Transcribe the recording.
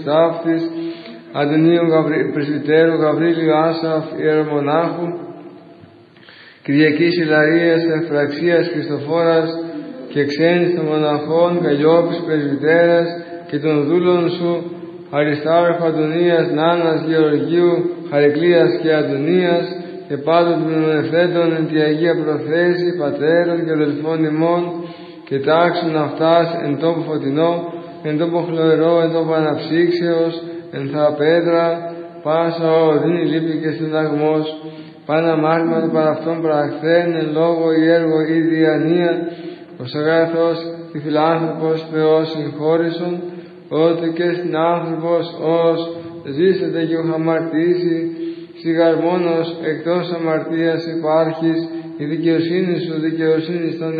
Στάφτης, Αντωνίου Πρεσβυτέρου, Γαβρίλιου Άσαφ, Ιερομονάχου, Κυριακής Ηλαρίας, Εφραξίας Χριστοφόρας και ξένης των μοναχών, Καλλιόπης Πρεσβυτέρας και των δούλων σου, Αριστάρχου Αντωνίας, Νάνας, Γεωργίου, Χαρικλίας και Αντωνίας, και πάντων των μνημονευθέντων εν τη Αγία Προθέση, πατέρων και αδελφών ημών, και τάξουν αυτάς εν τόπο φωτεινό, εν τόπο χλωερό, εν τόπο αναψύξεως, εν θα πέτρα, πάσα οδύνη λύπη και συνταγμός, πάνα μάρμα του παρ' αυτών πραχθέν, εν λόγω ή έργο ή διανία, ως αγαθός και φιλάνθρωπος Θεός συγχώρησον, ότι και στην άνθρωπος ως ζήσετε και οχαμαρτήσει, σιγαρμόνος εκτός αμαρτίας υπάρχεις, η δικαιοσύνη σου δικαιοσύνη των